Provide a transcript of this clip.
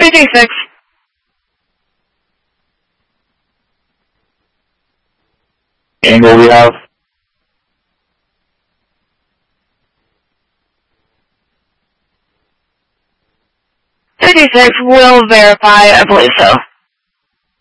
56. Angle we have. Will verify, I believe so.